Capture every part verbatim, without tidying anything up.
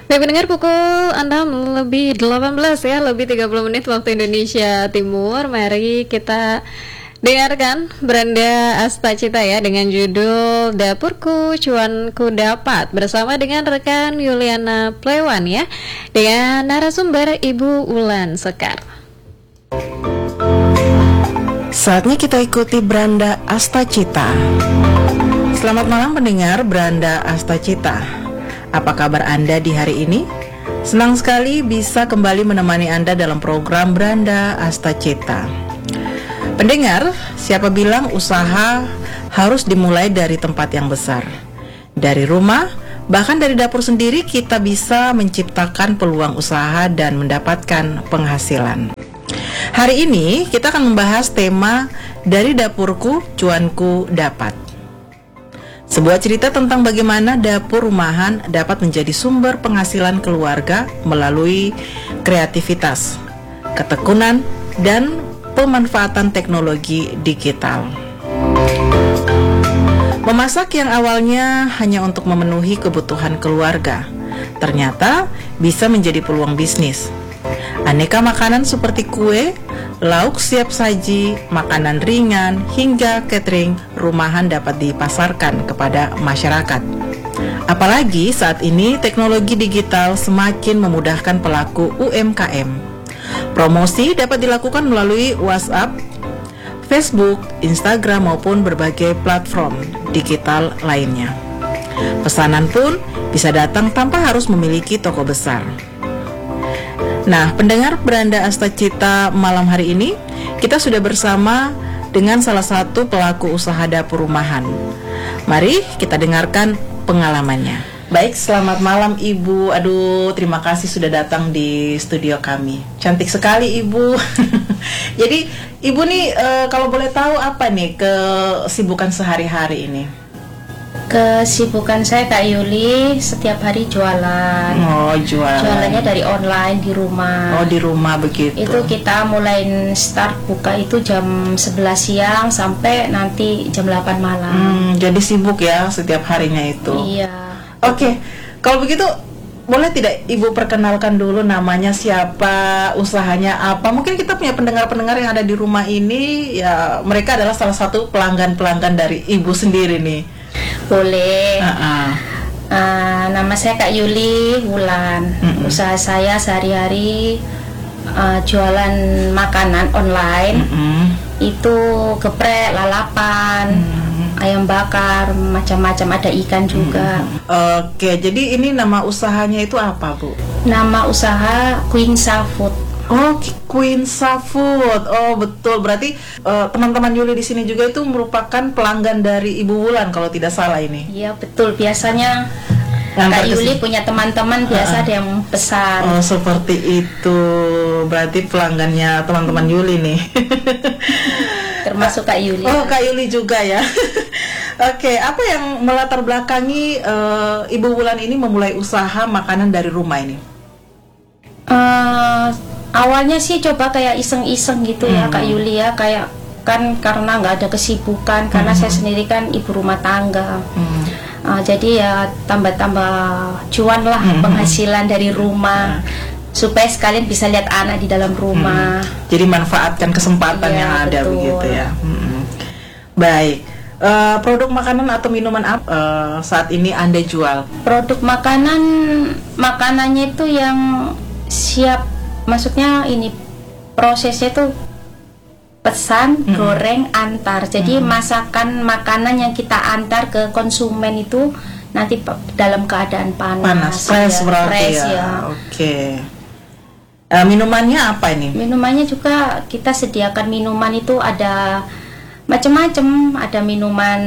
Baik pendengar, pukul enam lebih delapan belas ya, lebih tiga puluh menit waktu Indonesia Timur. Mari kita dengarkan Branda Astacita ya dengan judul Dapurku Cuanku Dapat bersama dengan rekan Yuliana Plewan ya, dengan narasumber Ibu Wulan Sekar. Saatnya kita ikuti Branda Astacita. Selamat malam pendengar Branda Astacita. Apa kabar Anda di hari ini? Senang sekali bisa kembali menemani Anda dalam program Branda Astacita. Pendengar, siapa bilang usaha harus dimulai dari tempat yang besar? Dari rumah, bahkan dari dapur sendiri kita bisa menciptakan peluang usaha dan mendapatkan penghasilan. Hari ini kita akan membahas tema Dari Dapurku Cuanku Dapat. Sebuah cerita tentang bagaimana dapur rumahan dapat menjadi sumber penghasilan keluarga melalui kreativitas, ketekunan, dan pemanfaatan teknologi digital. Memasak yang awalnya hanya untuk memenuhi kebutuhan keluarga, ternyata bisa menjadi peluang bisnis. Aneka makanan seperti kue, lauk siap saji, makanan ringan, hingga catering rumahan dapat dipasarkan kepada masyarakat. Apalagi saat ini teknologi digital semakin memudahkan pelaku U M K M. Promosi dapat dilakukan melalui WhatsApp, Facebook, Instagram maupun berbagai platform digital lainnya. Pesanan pun bisa datang tanpa harus memiliki toko besar. Nah, pendengar Branda Astacita malam hari ini, kita sudah bersama dengan salah satu pelaku usaha dapur rumahan. Mari kita dengarkan pengalamannya. Baik, selamat malam Ibu. Aduh, terima kasih sudah datang di studio kami. Cantik sekali Ibu. Jadi, Ibu nih e, kalau boleh tahu apa nih kesibukan sehari-hari ini? Kesibukan saya Kak Yuli setiap hari jualan. Oh, jualan. Jualannya dari online di rumah. Oh, di rumah begitu. Itu kita mulai start buka itu jam sebelas siang sampai nanti jam delapan malam. Hmm, jadi sibuk ya setiap harinya itu. Iya. Oke. Okay. Kalau begitu boleh tidak Ibu perkenalkan dulu namanya siapa, usahanya apa? Mungkin kita punya pendengar-pendengar yang ada di rumah ini ya, mereka adalah salah satu pelanggan-pelanggan dari Ibu sendiri nih. Boleh. Uh-uh. uh, Nama saya Kak Yuli Wulan. uh-uh. Usaha saya sehari-hari uh, jualan makanan online. uh-uh. Itu geprek, lalapan, uh-uh. ayam bakar, macam-macam, ada ikan juga. uh-uh. Oke, jadi ini nama usahanya itu apa, Bu? Nama usaha Queen Food. Oh, Queen Food. Oh, betul. Berarti uh, teman-teman Yuli di sini juga itu merupakan pelanggan dari Ibu Wulan kalau tidak salah ini. Iya, betul. Biasanya yang Kak Yuli kesini. punya teman-teman biasa uh-uh. ada yang pesan. Oh, seperti itu. Berarti pelanggannya teman-teman Yuli nih. Termasuk Kak Yuli. Oh, Kak Yuli juga ya. Oke, okay, apa yang melatar belakangi uh, Ibu Wulan ini memulai usaha makanan dari rumah ini? Uh, awalnya sih coba kayak iseng-iseng gitu ya, hmm. Kak Yuli ya, kayak kan karena nggak ada kesibukan, karena hmm. saya sendiri kan ibu rumah tangga. hmm. uh, jadi ya tambah-tambah cuan lah, hmm. penghasilan dari rumah, hmm. supaya sekalian bisa lihat anak di dalam rumah. hmm. Jadi manfaatkan kesempatan ya, yang ada, betul. Begitu ya. hmm. Baik, uh, produk makanan atau minuman apa uh, saat ini Anda jual? Produk makanan, makanannya itu yang siap, maksudnya ini prosesnya tuh pesan, mm-hmm. goreng, antar. Jadi mm-hmm. masakan makanan yang kita antar ke konsumen itu nanti dalam keadaan panas, panas, fresh ya, berarti fresh, ya. ya. Oke. Okay. Uh, minumannya apa ini? Minumannya juga kita sediakan minuman itu ada macam-macam. Ada minuman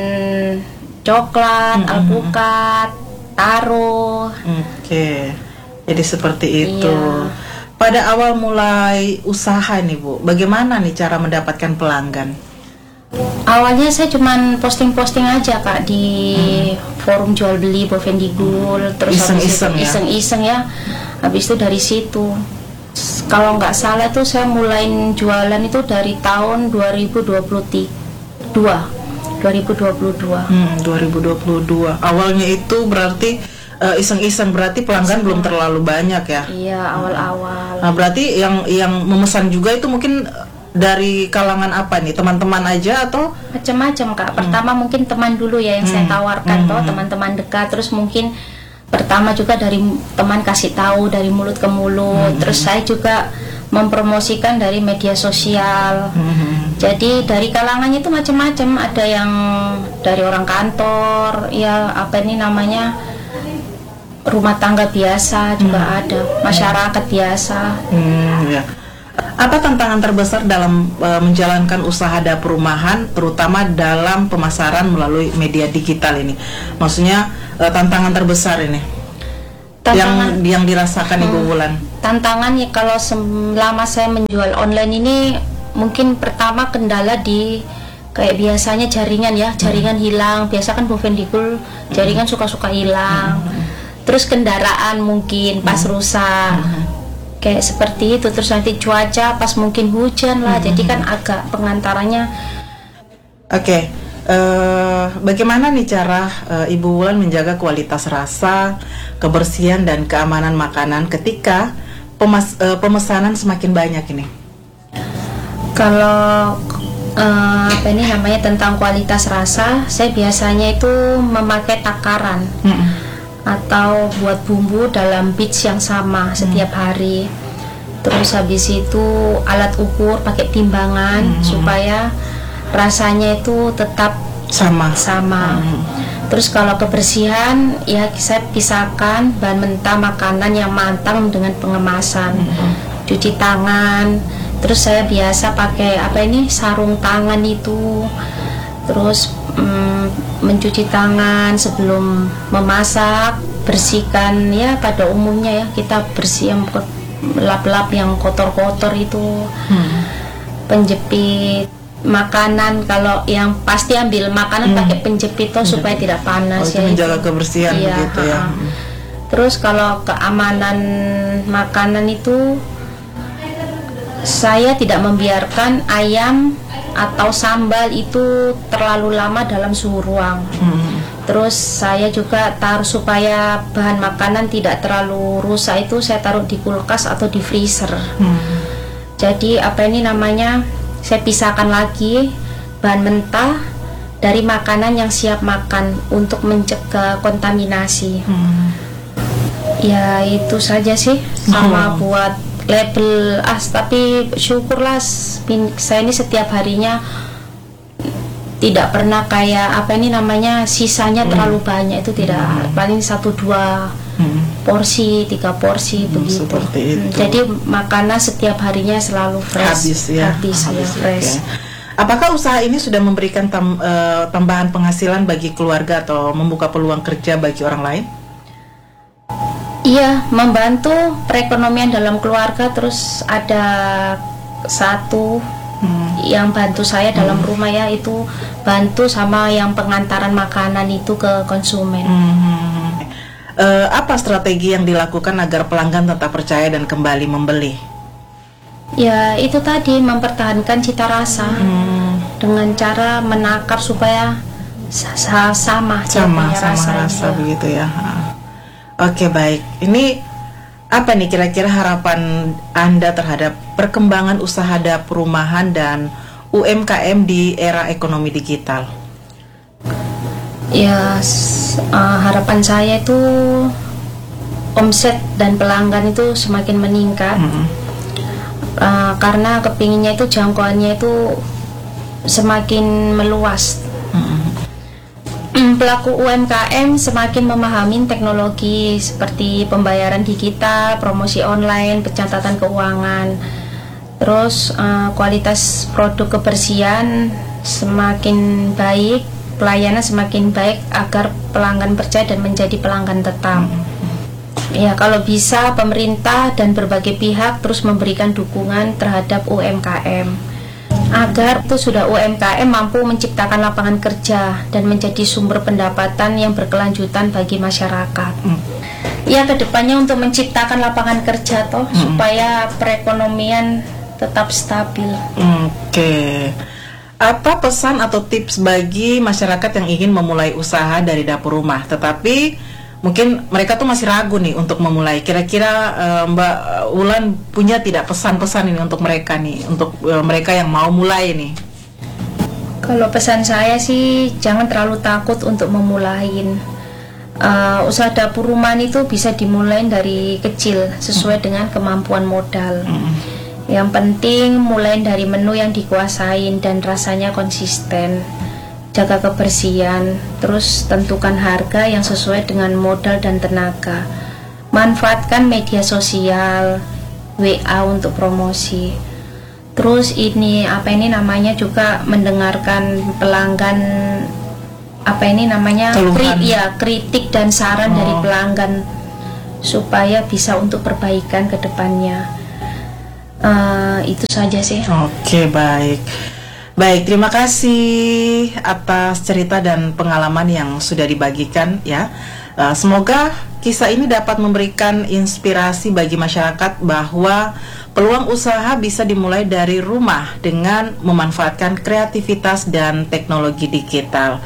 coklat, mm-hmm. alpukat, taro. Oke. Okay. Jadi seperti itu. Iya. Pada awal mulai usaha nih Bu, bagaimana nih cara mendapatkan pelanggan? Awalnya saya cuman posting-posting aja Kak di hmm. forum jual beli Bovendigul, hmm. terus iseng-iseng ya? iseng-iseng ya. Habis itu dari situ, kalau nggak salah tuh saya mulai jualan itu dari tahun dua ribu dua puluh dua. dua ribu dua puluh dua. Hmm, dua ribu dua puluh dua. Awalnya itu berarti uh, iseng-iseng, berarti pelanggan belum terlalu banyak ya. Iya, awal-awal. Nah, berarti yang yang memesan juga itu mungkin dari kalangan apa nih? Teman-teman aja atau Macam-macam Kak. Pertama hmm. mungkin teman dulu ya yang hmm. saya tawarkan hmm. toh, teman-teman dekat. Terus mungkin pertama juga dari teman kasih tahu dari mulut ke mulut. Hmm. Terus saya juga mempromosikan dari media sosial. Hmm. Jadi dari kalangannya itu macam-macam. Ada yang dari orang kantor, ya apa ini namanya, rumah tangga biasa juga hmm. ada, masyarakat biasa. Hmm, ya. Apa tantangan terbesar dalam uh, menjalankan usaha dapur rumahan, terutama dalam pemasaran melalui media digital ini? Maksudnya uh, tantangan terbesar ini tantangan, yang yang dirasakan hmm, Ibu Wulan. Tantangan ya kalau selama saya menjual online ini, mungkin pertama kendala di kayak biasanya jaringan ya, jaringan hmm. hilang. Biasa kan Bovendigul jaringan suka-suka hilang. Hmm. Terus kendaraan mungkin pas hmm. rusak. Hmm. Kayak seperti itu. Terus nanti cuaca pas mungkin hujan lah. Hmm. Jadi kan agak pengantarannya. Oke. Okay. Uh, bagaimana nih cara uh, Ibu Wulan menjaga kualitas rasa, kebersihan dan keamanan makanan ketika pemas, uh, pemesanan semakin banyak ini? Kalau uh, apa ini namanya tentang kualitas rasa, saya biasanya itu memakai takaran hmm. atau buat bumbu dalam batch yang sama setiap hmm. hari. Terus habis itu alat ukur pakai timbangan hmm. supaya rasanya itu tetap sama sama. Hmm. Terus kalau kebersihan ya saya pisahkan bahan mentah makanan yang matang dengan pengemasan. Hmm. Cuci tangan. Terus saya biasa pakai apa ini sarung tangan itu. Terus mm, mencuci tangan sebelum memasak, bersihkan ya pada umumnya ya kita bersih yang lap-lap yang kotor-kotor itu. Hmm. Penjepit makanan, kalau yang pasti ambil makanan hmm. pakai penjepit toh supaya tidak panas. Oh, itu ya, menjaga itu. Kebersihan iya, begitu ya. Hmm. Terus kalau keamanan makanan itu saya tidak membiarkan ayam atau sambal itu terlalu lama dalam suhu ruang. Hmm. Terus saya juga taruh supaya bahan makanan tidak terlalu rusak itu saya taruh di kulkas atau di freezer. Hmm. Jadi apa ini namanya, saya pisahkan lagi bahan mentah dari makanan yang siap makan untuk mencegah kontaminasi. Hmm. Ya itu saja sih. Sama hmm. buat label as, tapi syukurlah saya ini setiap harinya tidak pernah kayak apa ini namanya sisanya hmm. terlalu banyak, itu tidak. Hmm. Paling satu dua hmm. porsi, tiga porsi hmm, begitu. Seperti itu. Hmm, jadi makanan setiap harinya selalu fresh. Habis ya. Habis, Habis ya fresh. Okay. Apakah usaha ini sudah memberikan tam, uh, tambahan penghasilan bagi keluarga atau membuka peluang kerja bagi orang lain? Iya, membantu perekonomian dalam keluarga. Terus ada satu hmm. yang bantu saya dalam hmm. rumah ya, itu bantu sama yang pengantaran makanan itu ke konsumen. Hmm. Uh, apa strategi yang dilakukan agar pelanggan tetap percaya dan kembali membeli? Ya itu tadi, mempertahankan cita rasa hmm. dengan cara menakar supaya sama sama sama, sama rasa begitu ya. Oke, baik. Ini apa nih kira-kira harapan Anda terhadap perkembangan usaha dapur rumahan dan U M K M di era ekonomi digital? Ya, uh, harapan saya itu omset dan pelanggan itu semakin meningkat. Mm-hmm. uh, Karena kepinginnya itu jangkauannya itu semakin meluas. Mm-hmm. Pelaku U M K M semakin memahami teknologi seperti pembayaran digital, promosi online, pencatatan keuangan. Terus uh, kualitas produk kebersihan semakin baik, pelayanan semakin baik agar pelanggan percaya dan menjadi pelanggan tetap. Ya, kalau bisa pemerintah dan berbagai pihak terus memberikan dukungan terhadap U M K M agar itu sudah U M K M mampu menciptakan lapangan kerja dan menjadi sumber pendapatan yang berkelanjutan bagi masyarakat. Hmm. Ya, kedepannya untuk menciptakan lapangan kerja toh hmm. supaya perekonomian tetap stabil. Oke. Okay. Apa pesan atau tips bagi masyarakat yang ingin memulai usaha dari dapur rumah tetapi mungkin mereka tuh masih ragu nih untuk memulai. Kira-kira uh, Mbak Ulan punya tidak pesan-pesan ini untuk mereka nih, untuk uh, mereka yang mau mulai nih? Kalau pesan saya sih jangan terlalu takut untuk memulai. Uh, usaha dapur rumahan itu bisa dimulai dari kecil sesuai dengan kemampuan modal. Mm. Yang penting mulai dari menu yang dikuasain dan rasanya konsisten. Jaga kebersihan, terus tentukan harga yang sesuai dengan modal dan tenaga. Manfaatkan media sosial, W A untuk promosi. Terus ini apa ini namanya juga mendengarkan pelanggan, apa ini namanya kri, ya kritik dan saran oh. dari pelanggan supaya bisa untuk perbaikan ke depannya. Uh, itu saja sih. Oke, baik. Baik, terima kasih atas cerita dan pengalaman yang sudah dibagikan ya. Uh, semoga kisah ini dapat memberikan inspirasi bagi masyarakat bahwa peluang usaha bisa dimulai dari rumah dengan memanfaatkan kreativitas dan teknologi digital.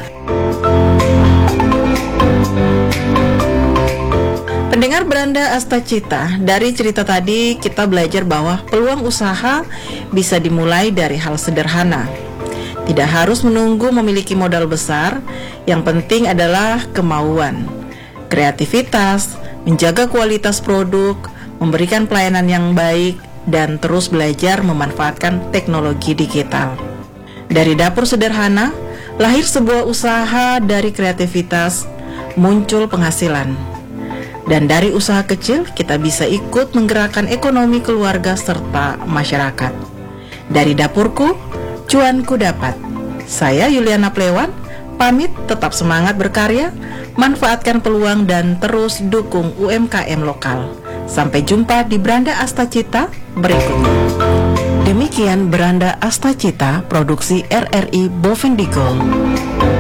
Pendengar Beranda Astacita, dari cerita tadi kita belajar bahwa peluang usaha bisa dimulai dari hal sederhana. Tidak harus menunggu memiliki modal besar, yang penting adalah kemauan, kreativitas, menjaga kualitas produk, memberikan pelayanan yang baik, dan terus belajar memanfaatkan teknologi digital. Dari dapur sederhana, lahir sebuah usaha. Dari kreativitas, muncul penghasilan. Dan dari usaha kecil, kita bisa ikut menggerakkan ekonomi keluarga serta masyarakat. Dari dapurku, cuanku dapat. Saya Yuliana Plewan, pamit tetap semangat berkarya, manfaatkan peluang dan terus dukung U M K M lokal. Sampai jumpa di Beranda Astacita berikutnya. Demikian Beranda Astacita, produksi R R I Bovendigul.